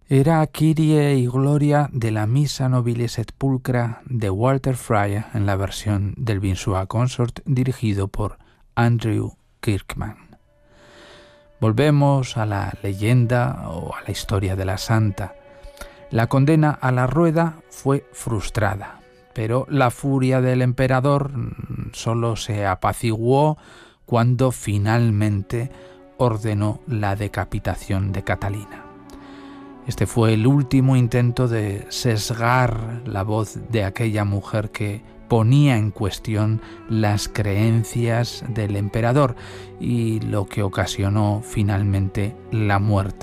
Era Kyrie y Gloria de la Missa Nobilis et Pulchra de Walter Frye en la versión del Vinsua Consort dirigido por Andrew Kirkman. Volvemos a la leyenda o a la historia de la santa. La condena a la rueda fue frustrada, pero la furia del emperador solo se apaciguó cuando finalmente ordenó la decapitación de Catalina. Este fue el último intento de sesgar la voz de aquella mujer que ponía en cuestión las creencias del emperador y lo que ocasionó finalmente la muerte